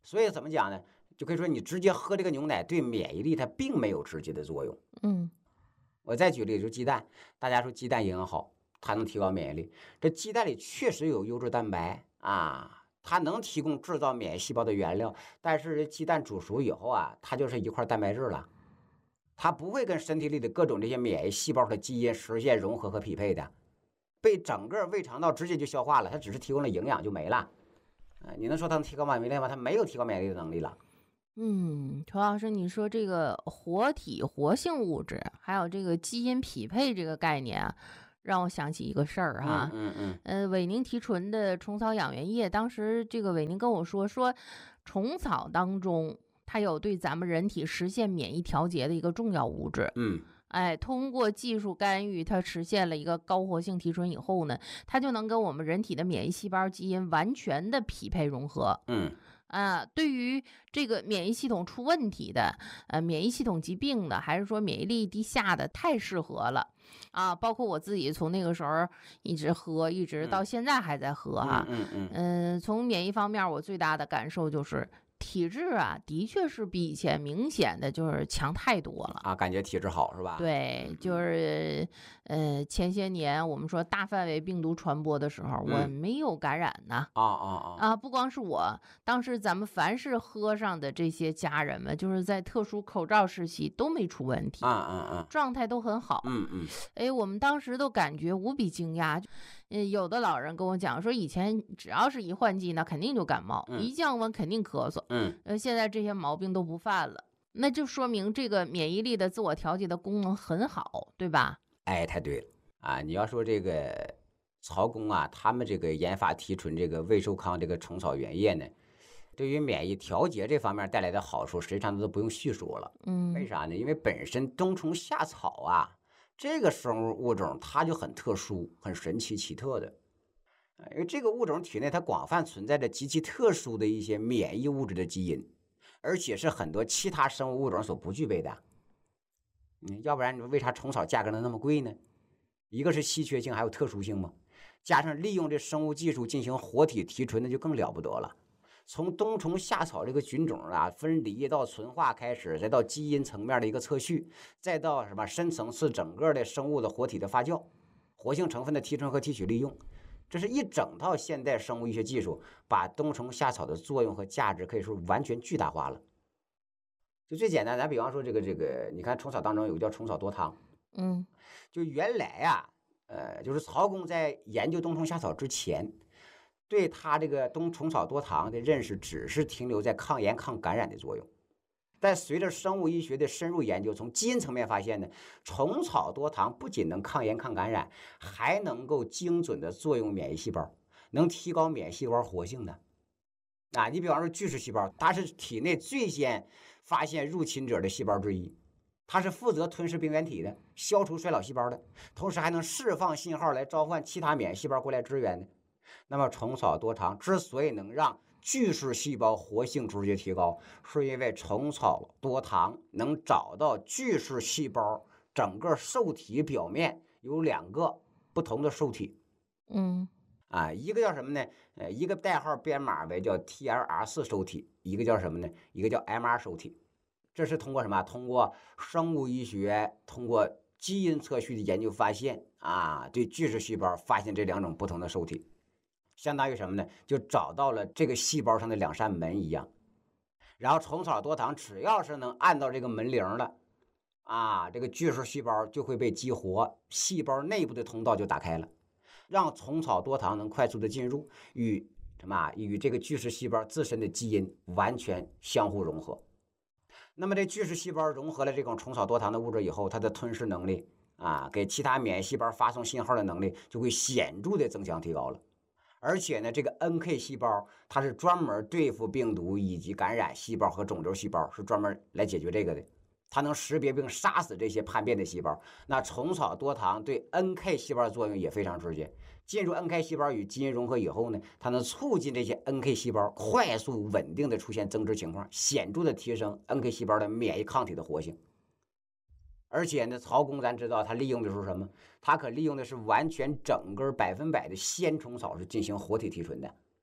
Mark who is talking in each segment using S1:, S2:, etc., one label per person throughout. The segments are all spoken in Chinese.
S1: 所以怎么讲呢？就可以说你直接喝这个牛奶对免疫力它并没有直接的作用。我再举例，就鸡蛋，大家说鸡蛋营养好，它能提高免疫力。这鸡蛋里确实有优质蛋白啊，它能提供制造免疫细胞的原料。但是鸡蛋煮熟以后啊，它就是一块蛋白质了，它不会跟身体里的各种这些免疫细胞的基因实现融合和匹配的，被整个胃肠道直接就消化了，它只是提供了营养就没了。你能说它能提高免疫力吗？它没有提高免疫力的能力了。
S2: 涂老师，你说这个活体活性物质，还有这个基因匹配这个概念啊，让我想起一个事儿哈。韦宁提纯的虫草养元液，当时这个韦宁跟我说，虫草当中它有对咱们人体实现免疫调节的一个重要物质。通过技术干预，它实现了一个高活性提纯以后呢，它就能跟我们人体的免疫细胞基因完全的匹配融合。对于这个免疫系统出问题的，免疫系统疾病的，还是说免疫力低下的，太适合了啊！包括我自己从那个时候一直喝，一直到现在还在喝哈。从免疫方面，我最大的感受就是体质啊，的确是比以前明显的就是强太多了
S1: 啊，感觉体质好是吧？
S2: 对，就是前些年我们说大范围病毒传播的时候，我没有感染呢。不光是我，当时咱们凡是喝上的这些家人们，就是在特殊口罩时期都没出问题，状态都很好。我们当时都感觉无比惊讶。有的老人跟我讲说，以前只要是一换季呢，肯定就感冒，一降温肯定咳嗽。现在这些毛病都不犯了。那就说明这个免疫力的自我调节的功能很好，对吧？
S1: 哎，太对了啊！你要说这个曹公啊，他们这个研发提纯这个魏寿康这个虫草原液呢，对于免疫调节这方面带来的好处，实际上都不用叙说了。为啥呢？因为本身冬虫夏草啊，这个生物物种它就很特殊、很神奇奇特的。因为这个物种体内它广泛存在着极其特殊的一些免疫物质的基因。而且是很多其他生物物种所不具备的。要不然你说为啥虫草价格能那么贵呢？一个是稀缺性，还有特殊性嘛。加上利用这生物技术进行活体提纯，那就更了不得了。从冬虫夏草这个菌种啊分离到纯化开始，再到基因层面的一个测序，再到什么深层次整个的生物的活体的发酵，活性成分的提纯和提取利用。这是一整套现代生物医学技术，把冬虫夏草的作用和价值可以说完全巨大化了。就最简单，咱比方说这个，你看虫草当中有个叫虫草多糖，就原来啊，就是曹公在研究冬虫夏草之前，对他这个虫草多糖的认识只是停留在抗炎抗感染的作用。但随着生物医学的深入研究，从基因层面发现呢，虫草多糖不仅能抗炎抗感染，还能够精准的作用免疫细胞，能提高免疫细胞活性的。你比方说巨噬细胞，它是体内最先发现入侵者的细胞之一，它是负责吞噬病原体的，消除衰老细胞的，同时还能释放信号来召唤其他免疫细胞过来支援的。那么虫草多糖之所以能让巨噬细胞活性直接提高，是因为虫草多糖能找到巨噬细胞整个受体表面有两个不同的受体。一个叫什么呢？一个代号编码为叫 TLR4 受体，一个叫什么呢？一个叫 MR 受体。这是通过什么？通过生物医学，通过基因测序的研究发现对巨噬细胞发现这两种不同的受体，相当于什么呢？就找到了这个细胞上的两扇门一样。然后虫草多糖只要是能按到这个门铃了这个巨噬细胞就会被激活，细胞内部的通道就打开了，让虫草多糖能快速的进入，与这个巨噬细胞自身的基因完全相互融合。那么这巨噬细胞融合了这种虫草多糖的物质以后，它的吞噬能力给其他免疫细胞发送信号的能力就会显著的增强提高了。而且呢，这个 NK 细胞它是专门对付病毒以及感染细胞和肿瘤细胞，是专门来解决这个的。它能识别并杀死这些叛变的细胞。那虫草多糖对 NK 细胞的作用也非常直接。进入 NK 细胞与基因融合以后呢，它能促进这些 NK 细胞快速稳定的出现增殖情况，显著的提升 NK 细胞的免疫抗体的活性。而且呢，曹公咱知道他利用的是什么？他可利用的是完全整根100%的鲜虫草是进行活体提纯的。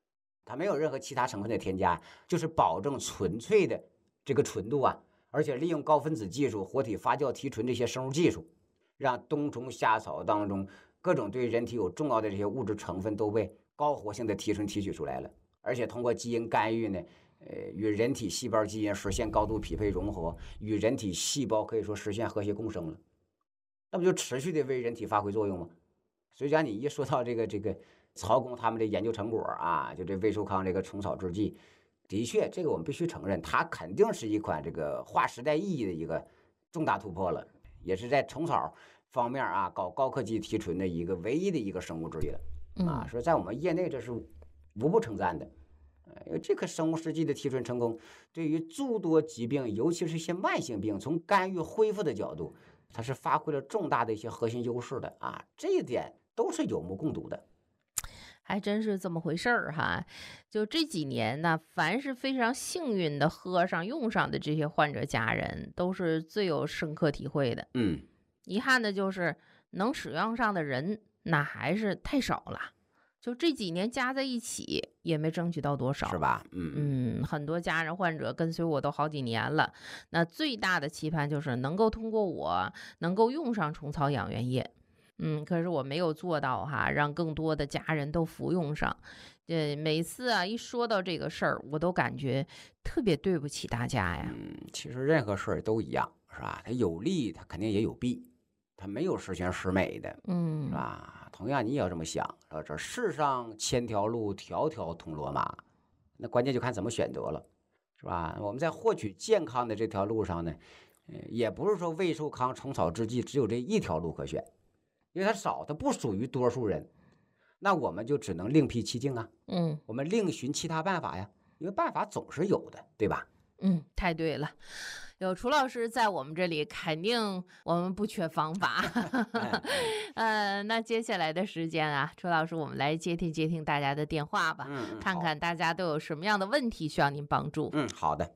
S1: 它没有任何其他成分的添加，就是保证纯粹的这个纯度啊，而且利用高分子技术、活体发酵提纯这些生物技术，让冬虫夏草当中各种对人体有重要的这些物质成分都被高活性的提纯提取出来了，而且通过基因干预呢，与人体细胞基因实现高度匹配融合，与人体细胞可以说实现和谐共生了，那不就持续的为人体发挥作用吗？所以讲，你一说到这个曹公他们的研究成果啊，就这魏寿康这个虫草制剂，的确，这个我们必须承认，它肯定是一款这个划时代意义的一个重大突破了，也是在虫草方面啊搞高科技提纯的一个唯一的一个生物制剂了啊。说在我们业内这是无不称赞的。因为这个生物试剂的提纯成功，对于诸多疾病，尤其是一些慢性病，从干预恢复的角度，它是发挥了重大的一些核心优势的啊，这一点都是有目共睹的。
S2: 还真是这么回事儿哈。就这几年呢，凡是非常幸运的喝上用上的这些患者家人，都是最有深刻体会的。遗憾的就是能使用上的人那还是太少了。就这几年加在一起也没争取到多少，
S1: 是吧？
S2: 很多家人患者跟随我都好几年了，那最大的期盼就是能够通过我能够用上虫草养元液。可是我没有做到哈，让更多的家人都服用上。每次啊一说到这个事儿，我都感觉特别对不起大家呀。
S1: 其实任何事儿都一样，是吧？它有利，它肯定也有弊，它没有十全十美的，是吧？同样你也要这么想，说这世上千条路，条条通罗马，那关键就看怎么选择了，是吧？我们在获取健康的这条路上呢，也不是说魏寿康虫草制剂只有这一条路可选。因为它少，它不属于多数人，那我们就只能另辟蹊径啊。我们另寻其他办法呀，因为办法总是有的，对吧？
S2: 太对了，有楚老师在我们这里，肯定我们不缺方法。那接下来的时间啊，楚老师，我们来接听大家的电话吧，看看大家都有什么样的问题需要您帮助。
S1: 好的。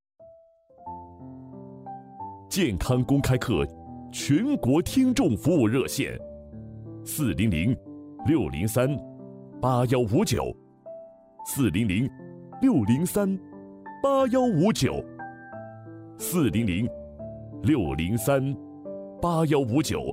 S3: 健康公开课全国听众服务热线400-603-8159，400-603-8159。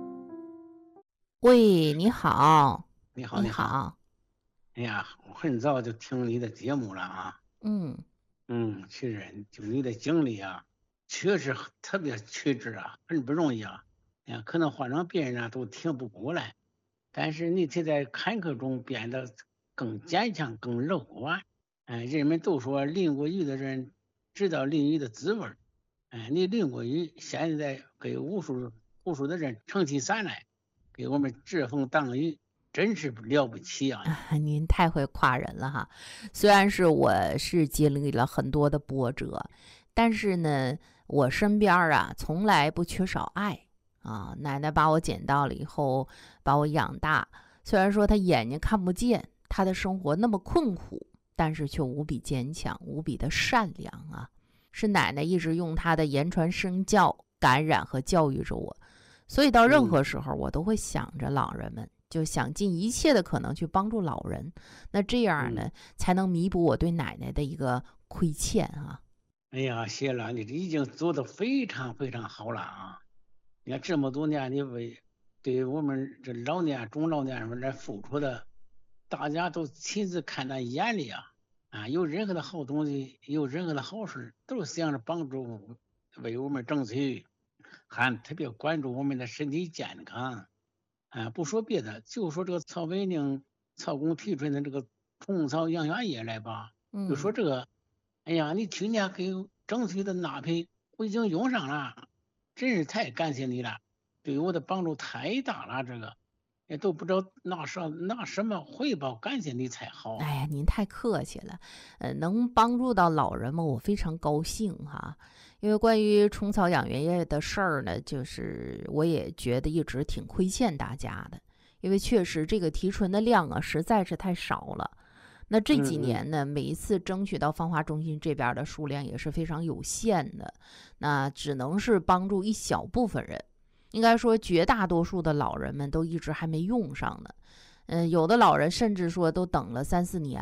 S2: 喂，你好。
S4: 你好。哎呀，我很早就听你的节目了啊。其实就你的经历啊，确实特别曲折啊，很不容易啊。可能换成别人啊都听不过来，但是你却在坎坷中变得更坚强、更乐观。人们都说淋过雨的人知道淋雨的滋味。你淋过雨，现在给无数的人撑起伞来，给我们遮风挡雨，真是了不起啊！
S2: 您太会夸人了哈。虽然我是经历了很多的波折，但是呢，我身边啊从来不缺少爱啊。奶奶把我捡到了以后，把我养大。虽然说她眼睛看不见，她的生活那么困苦，但是却无比坚强，无比的善良啊。是奶奶一直用她的言传身教感染和教育着我，所以到任何时候我都会想着老人们，就想尽一切的可能去帮助老人。那这样呢，才能弥补我对奶奶的一个亏欠啊。
S4: 哎呀，谢了，你这已经做得非常非常好了啊！你看这么多年，你对我们这老年中老年人来付出的，大家都亲自看在眼里啊！有任何的好东西，有任何的好事，都是想着帮助，为我们争取，还特别关注我们的身体健康。不说别的，就说这个曹伟宁、曹公提纯的这个虫草养元液来吧，就说这个，哎呀，你去年给争取的那批我已经用上了，真是太感谢你了，对我的帮助太大了，这个也都不知道拿什么回报感谢你才好。
S2: 哎呀，您太客气了，能帮助到老人们，我非常高兴哈。因为关于虫草养元液的事儿呢，就是我也觉得一直挺亏欠大家的，因为确实这个提纯的量啊实在是太少了。那这几年呢，每一次争取到芳华中心这边的数量也是非常有限的，那只能是帮助一小部分人。应该说绝大多数的老人们都一直还没用上呢。有的老人甚至说都等了3-4年了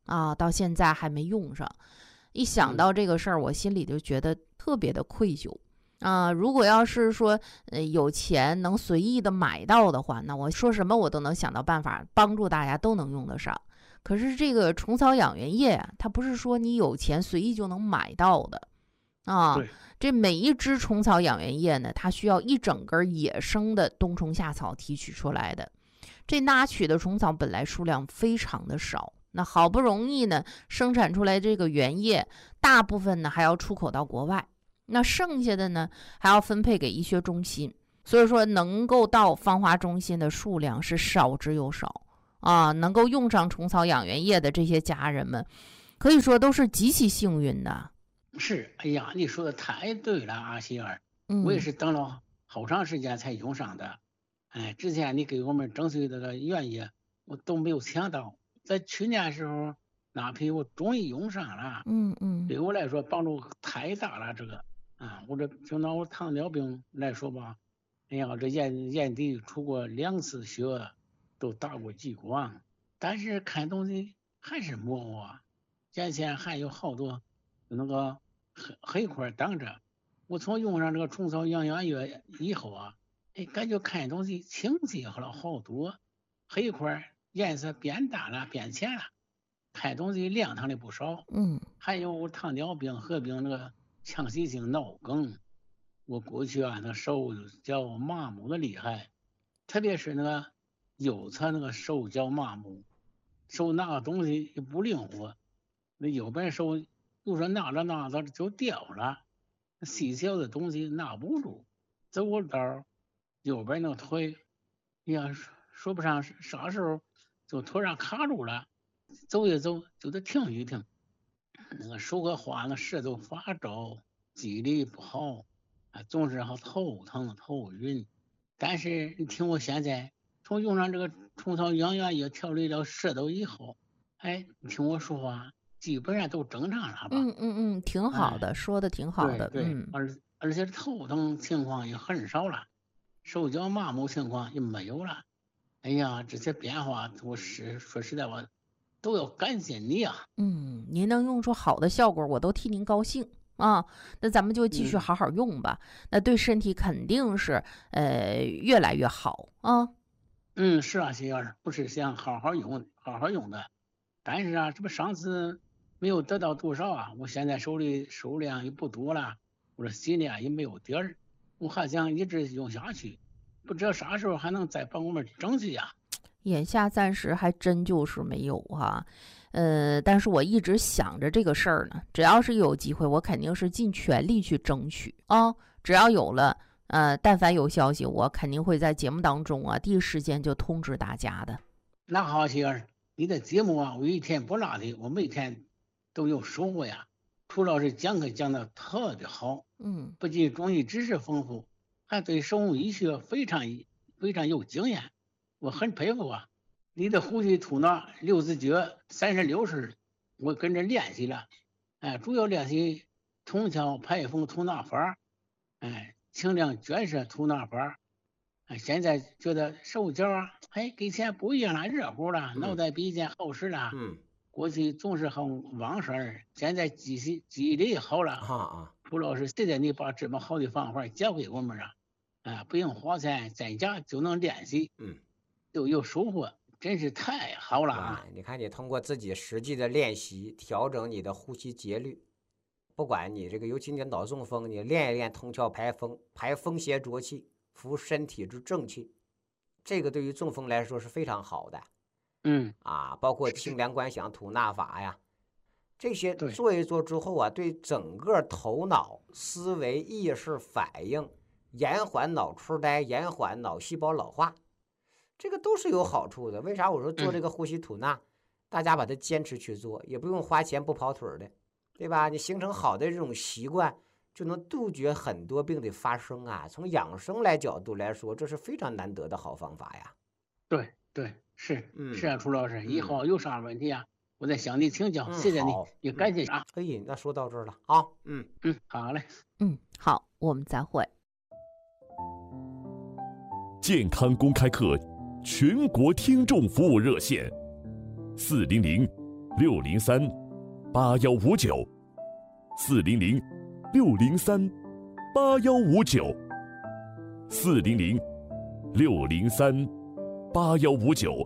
S2: 啊，到现在还没用上。一想到这个事儿，我心里就觉得特别的愧疚啊！如果要是说有钱能随意的买到的话，那我说什么我都能想到办法帮助大家都能用得上。可是这个虫草养源液啊，它不是说你有钱随意就能买到的啊。这每一支虫草养源液呢，它需要一整根野生的冬虫夏草提取出来的。这纳取的虫草本来数量非常的少，那好不容易呢生产出来这个原液，大部分呢还要出口到国外，那剩下的呢还要分配给医学中心，所以说能够到芳华中心的数量是少之又少啊。能够用上虫草养源液的这些家人们，可以说都是极其幸运的。
S4: 是，哎呀，你说的太对了啊，媳妇儿，我也是等了好长时间才用上的。哎，之前你给我们征收这个原液，我都没有想到，在去年时候那批我终于用上了。对我来说帮助太大了，这个啊，我这就拿我糖尿病来说吧，哎呀，这眼底出过2次血，都打过激光，但是看东西还是模糊啊，眼前还有好多那个黑块挡着。我从用上这个虫草养源液以后啊，哎，感觉看东西清晰了好多，黑块颜色变淡了变浅了，看东西亮堂了不少。还有我糖尿病合并那个强迫性脑梗，我过去啊那手脚麻木的厉害，特别是那个右侧那个手脚麻木，手拿个东西也不灵活，那右边手有时候拿着就掉了，细小的东西拿不住，走过道右边那个腿，呀说不上啥时候就突然卡住了，走一走就得停一停，那个手和花那舌头发皱，记忆力不好，总是好头疼头晕。但是你听我现在从用上这个虫草养源液调理了舌头以后，哎，你听我说话基本上都正常了吧？
S2: 挺好的，说的挺好的。
S4: 对，而且头疼情况也很少了，手脚麻木情况也没有了。哎呀，这些变化我说实在话都要感谢你啊。
S2: 您能用出好的效果，我都替您高兴啊。那咱们就继续好好用吧。那对身体肯定是越来越好啊。
S4: 是啊，媳妇儿，不是想好好用的，但是啊，这不上次没有得到多少啊，我现在手里数量也不多了，我这心里啊也没有底儿，我还想一直用下去，不知道啥时候还能再帮我们争取呀。
S2: 眼下暂时还真就是没有哈，但是我一直想着这个事儿呢，只要是有机会，我肯定是尽全力去争取啊。只要有了，但凡有消息，我肯定会在节目当中啊，第一时间就通知大家的。
S4: 那好，媳妇儿，你的节目啊，我一天不落的，我每天都有收获呀。除了是讲课讲的特别好，不仅中医知识丰富，还对生物医学非常有经验，我很佩服啊。你的呼吸吐纳6字诀36式，我跟着练习了，主要练习通窍排风吐纳法，清凉卷舌吐纳法。现在觉得手脚啊，跟以前不一样了，热乎了，脑袋比以前好使了。过去总是很忘事儿，现在记忆力好了。蒲老师，谢谢你把这么好的方法教给我们啊，不用花钱，在家就能练习，都有收获，真是太好了啊！
S1: 你看，你通过自己实际的练习，调整你的呼吸节律，不管你这个，尤其你脑中风，你练一练通窍排风邪浊气，扶身体之正气，这个对于中风来说是非常好的。包括清凉观想吐纳法呀，这些做一做之后啊，对整个头脑思维意识反应，延缓脑痴呆，延缓脑细胞老化，这个都是有好处的。为啥我说做这个呼吸吐纳，大家把它坚持去做，也不用花钱不跑腿的，对吧？你形成好的这种习惯，就能杜绝很多病的发生啊。从养生角度来说，这是非常难得的好方法呀。
S4: 对，是啊，楚老师，以后有啥问题啊，我再向你请教。谢谢你，也感谢啊。
S1: 那说到这儿了啊。
S4: 好嘞。
S2: 好，我们再会。
S3: 健康公开课全国听众服务热线：400 ，400-603-8159，400-603-8159。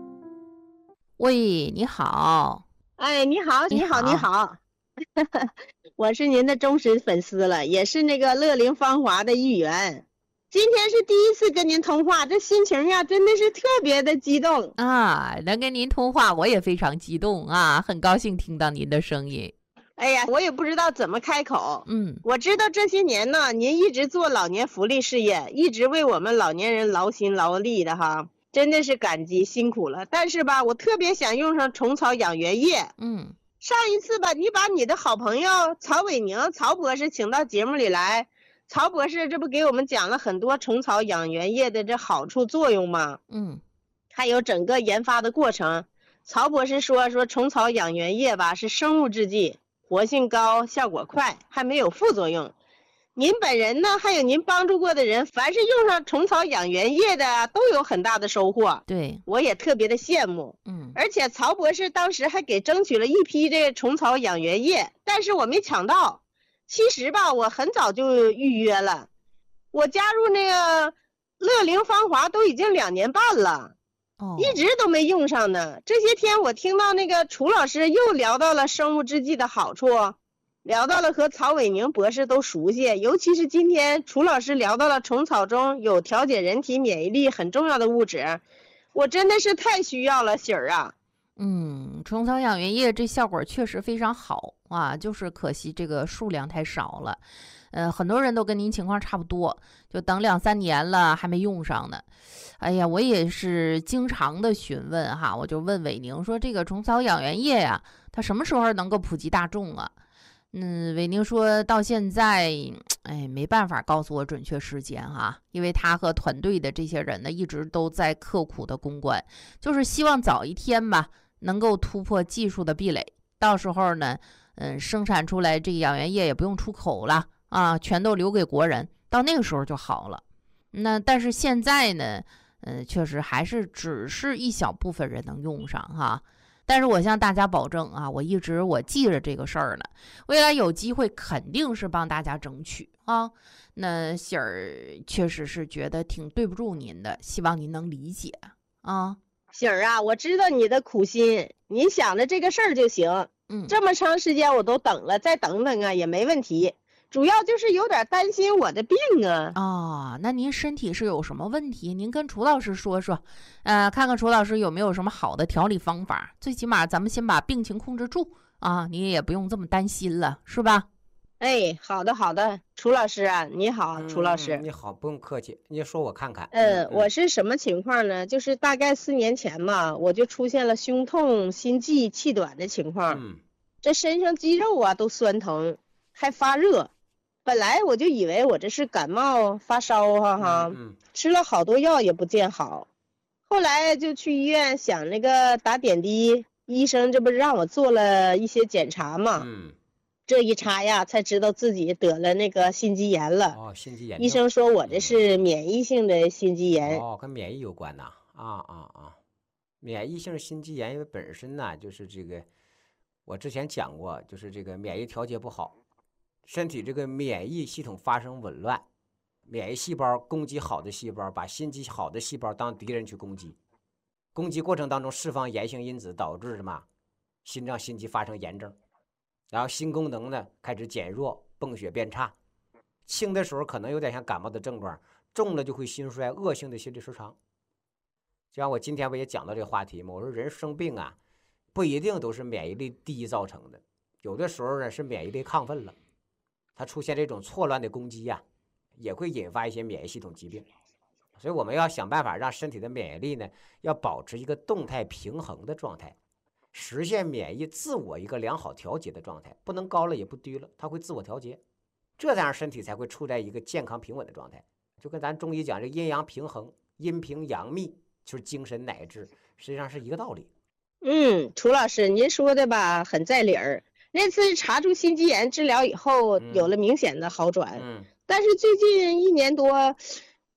S2: 喂，你好。
S5: 哎，你好，你好，你好，我是您的忠实粉丝了，也是那个乐龄芳华的一员。今天是第一次跟您通话，这心情呀真的是特别的激动
S2: 啊！能跟您通话，我也非常激动啊，很高兴听到您的声音。
S5: 哎呀，我也不知道怎么开口。我知道这些年呢，您一直做老年福利事业，一直为我们老年人劳心劳力的哈，真的是感激辛苦了。但是吧，我特别想用上虫草养元液。上一次吧，你把你的好朋友曹伟宁曹博士请到节目里来，曹博士这不给我们讲了很多虫草养元液的这好处作用吗？还有整个研发的过程。曹博士说虫草养元液吧是生物制剂，活性高，效果快，还没有副作用。您本人呢，还有您帮助过的人，凡是用上虫草养元液的都有很大的收获。
S2: 对，
S5: 我也特别的羡慕。而且曹博士当时还给争取了一批这个虫草养元液，但是我没抢到。其实吧，我很早就预约了，我加入那个乐龄芳华都已经2年半了，一直都没用上呢。这些天我听到那个楚老师又聊到了生物制剂的好处，聊到了和曹伟宁博士都熟悉，尤其是今天楚老师聊到了虫草中有调节人体免疫力很重要的物质，我真的是太需要了，喜儿啊。
S2: 虫草养元液这效果确实非常好啊，就是可惜这个数量太少了。很多人都跟您情况差不多，就等2-3年了还没用上呢。哎呀，我也是经常的询问哈，我就问伟宁说这个虫草养元液呀，它什么时候能够普及大众啊？伟宁说到现在，没办法告诉我准确时间哈，因为他和团队的这些人呢，一直都在刻苦的攻关，就是希望早一天吧，能够突破技术的壁垒，到时候呢，生产出来这个养元液也不用出口了啊，全都留给国人，到那个时候就好了。但是现在呢，确实还是只是一小部分人能用上哈。但是我向大家保证啊，我记着这个事儿呢，未来有机会肯定是帮大家争取啊。那喜儿确实是觉得挺对不住您的，希望您能理解啊。
S5: 喜儿啊，我知道你的苦心，你想着这个事儿就行。这么长时间我都等了，再等等啊也没问题。主要就是有点担心我的病啊。
S2: 那您身体是有什么问题？您跟楚老师说说，看看楚老师有没有什么好的调理方法。最起码咱们先把病情控制住啊，你也不用这么担心了，是吧？
S5: 哎，好的好的，楚老师啊，你好，楚老师。
S1: 你好，不用客气，你说我看看。
S5: 我是什么情况呢？就是大概4年前嘛，我就出现了胸痛、心悸、气短的情况。这身上肌肉啊都酸疼，还发热。本来我就以为我这是感冒发烧哈，吃了好多药也不见好，后来就去医院想那个打点滴，医生这不让我做了一些检查嘛，这一查呀才知道自己得了那个心肌炎了。
S1: 心肌炎。
S5: 医生说我这是免疫性的心肌炎。
S1: 跟免疫有关呐。免疫性心肌炎因为本身呢就是这个，我之前讲过，就是这个免疫调节不好。身体这个免疫系统发生紊乱，免疫细胞攻击好的细胞，把心肌好的细胞当敌人去攻击，攻击过程当中释放炎性因子，导致什么？心脏心肌发生炎症，然后心功能呢开始减弱，泵血变差，轻的时候可能有点像感冒的症状，重了就会心衰，恶性的心律失常。就像我今天不也讲到这个话题嘛，我说人生病啊，不一定都是免疫力低造成的，有的时候呢是免疫力亢奋了。它出现这种错乱的攻击呀，也会引发一些免疫系统疾病，所以我们要想办法让身体的免疫力呢，要保持一个动态平衡的状态，实现免疫自我一个良好调节的状态，不能高了也不低了，它会自我调节，这样身体才会处在一个健康平稳的状态。就跟咱中医讲这阴阳平衡，阴平阳秘，就是精神乃至，实际上是一个道理。
S5: 楚老师，您说的吧很在理儿。那次查出心肌炎治疗以后，有了明显的好转。但是最近1年多，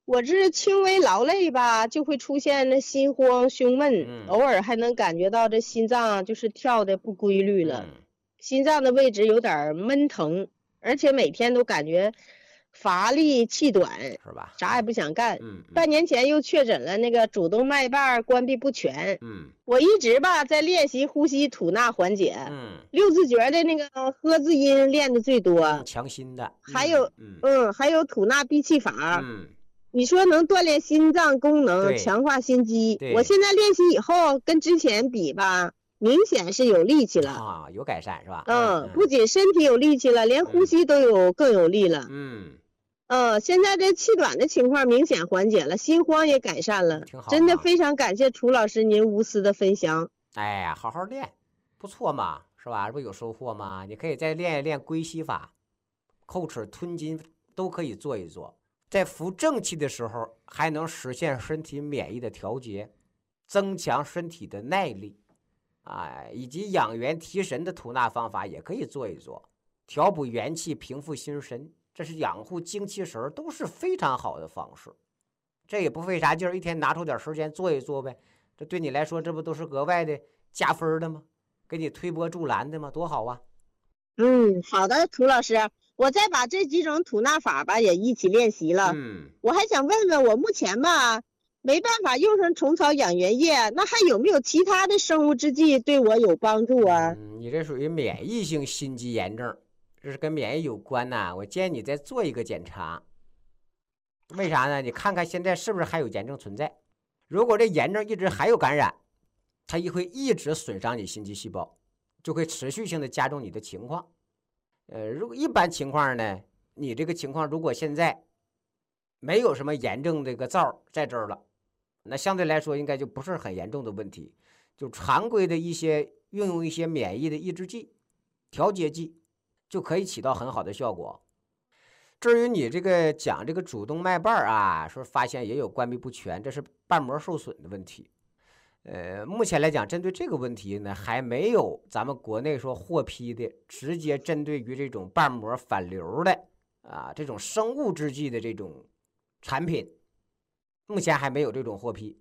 S5: 我这轻微劳累吧，就会出现那心慌胸闷，偶尔还能感觉到这心脏就是跳的不规律了，心脏的位置有点闷疼，而且每天都感觉乏力气短，
S1: 是吧？
S5: 啥也不想干。半年前又确诊了那个主动脉瓣关闭不全。我一直吧在练习呼吸吐纳缓解。六字诀的那个呵字音练的最多，
S1: 强心的。
S5: 还有还有吐纳闭气法。你说能锻炼心脏功能，强化心肌。我现在练习以后跟之前比吧，明显是有力气了
S1: 啊，有改善是吧？
S5: 不仅身体有力气了，连呼吸都更有力了。现在这气短的情况明显缓解了，心慌也改善了，真的非常感谢楚老师您无私的分享。
S1: 哎呀，好好练，不错嘛，是吧？这不有收获吗？你可以再练一练归息法，叩齿吞金都可以做一做。在服正气的时候，还能实现身体免疫的调节，增强身体的耐力，以及养元提神的吐纳方法也可以做一做，调补元气，平复心神，这是养护精气神，都是非常好的方式。这也不费啥劲儿，一天拿出点时间做一做呗。这对你来说，这不都是额外的加分的吗？给你推波助澜的吗？多好啊！
S5: 好的，涂老师。我再把这几种吐纳法吧也一起练习了。我还想问问，我目前吧没办法用上虫草养元液，那还有没有其他的生物制剂对我有帮助啊？
S1: 你这属于免疫性心肌炎症，这是跟免疫有关呐。我建议你再做一个检查。为啥呢？你看看现在是不是还有炎症存在？如果这炎症一直还有感染，它也会一直损伤你心肌细胞，就会持续性的加重你的情况。如果一般情况呢，你这个情况如果现在没有什么炎症这个灶在这儿了，那相对来说应该就不是很严重的问题，就常规的运用一些免疫的抑制剂、调节剂，就可以起到很好的效果。至于你这个讲这个主动脉瓣啊，说发现也有关闭不全，这是瓣膜受损的问题。目前来讲，针对这个问题呢，还没有咱们国内说获批的直接针对于这种瓣膜反流的这种生物制剂的这种产品，目前还没有这种获批。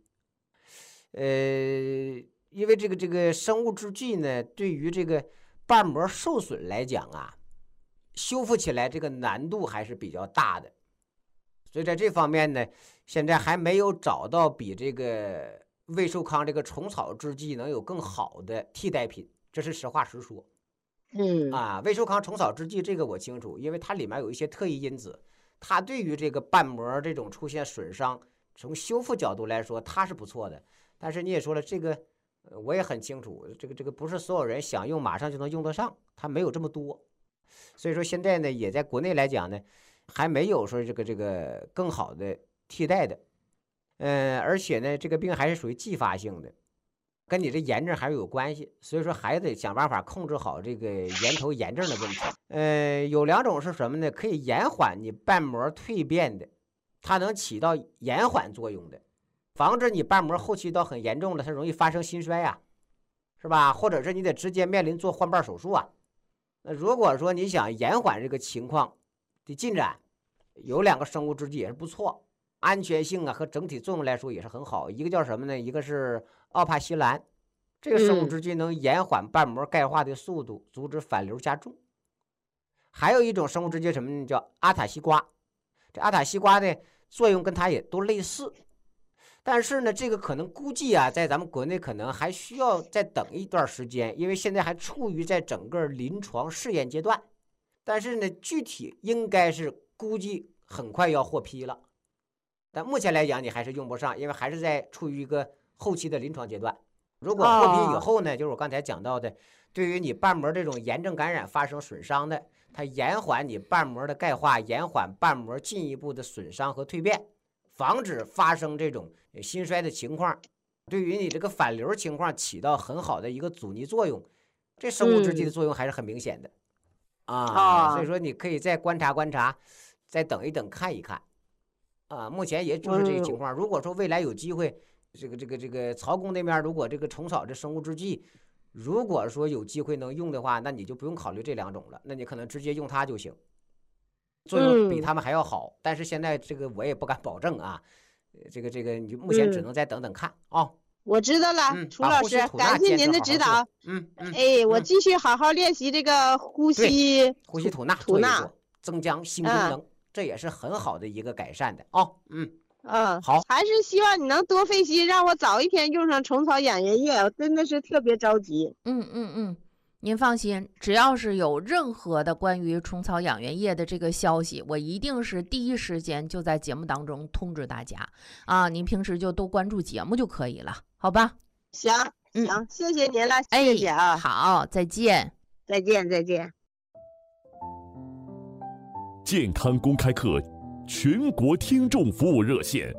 S1: 因为这个生物制剂呢，对于这个瓣膜受损来讲啊，修复起来这个难度还是比较大的，所以在这方面呢，现在还没有找到比这个魏寿康这个虫草制剂能有更好的替代品，这是实话实说。魏寿康虫草制剂这个我清楚，因为它里面有一些特异因子，它对于这个瓣膜这种出现损伤，从修复角度来说它是不错的。但是你也说了，这个我也很清楚，这个不是所有人想用马上就能用得上，它没有这么多。所以说现在呢，也在国内来讲呢，还没有说这个更好的替代的。而且呢，这个病还是属于继发性的，跟你这炎症还是有关系，所以说还得想办法控制好这个源头炎症的问题。有两种是什么呢？可以延缓你瓣膜蜕变的，它能起到延缓作用的，防止你瓣膜后期到很严重了，它容易发生心衰啊，是吧？或者是你得直接面临做换瓣手术啊。那如果说你想延缓这个情况的进展，有两个生物制剂也是不错。安全性和整体作用来说也是很好。一个叫什么呢？一个是奥帕西兰，这个生物制剂能延缓瓣膜钙化的速度，阻止反流加重。还有一种生物制剂什么呢？叫阿塔西瓜。这阿塔西瓜的作用跟它也都类似，但是呢，这个可能估计在咱们国内可能还需要再等一段时间，因为现在还处于在整个临床试验阶段。但是呢，具体应该是估计很快要获批了。但目前来讲，你还是用不上，因为还是在处于一个后期的临床阶段。如果获批以后呢，就是我刚才讲到的，对于你瓣膜这种炎症感染发生损伤的，它延缓你瓣膜的钙化，延缓瓣膜进一步的损伤和蜕变，防止发生这种心衰的情况，对于你这个反流情况起到很好的一个阻尼作用。这生物制剂的作用还是很明显的所以说你可以再观察观察，再等一等看一看。目前也就是这个情况。如果说未来有机会，这个曹公那边如果这个虫草这生物制剂，如果说有机会能用的话，那你就不用考虑这两种了，那你可能直接用它就行。 作用比他们还要好。但是现在这个我也不敢保证啊，这个你目前只能再等等看啊。
S5: 我知道了，楚老师，感谢您的指导。我继续好好练习这个呼吸
S1: 吐纳，增强心功能，这也是很好的一个改善的啊。好，
S5: 还是希望你能多费心，让我早一天用上虫草养元液，我真的是特别着急。
S2: 您放心，只要是有任何的关于虫草养元液的这个消息，我一定是第一时间就在节目当中通知大家啊。您平时就多关注节目就可以了，好吧？
S5: 行，谢谢您了，谢谢啊。
S2: 好，再见。
S3: 健康公开课全国听众服务热线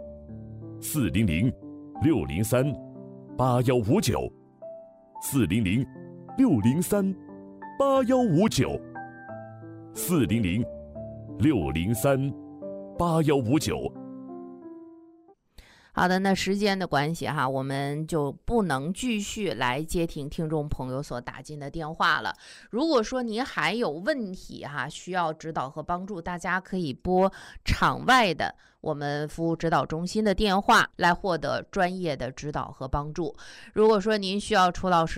S3: 400-603-8159，400-603-8159。
S2: 好的，那时间的关系哈，我们就不能继续来接听听众朋友所打进的电话了。如果说您还有问题哈，需要指导和帮助，大家可以拨场外的我们服务指导中心的电话来获得专业的指导和帮助。如果说您需要楚老师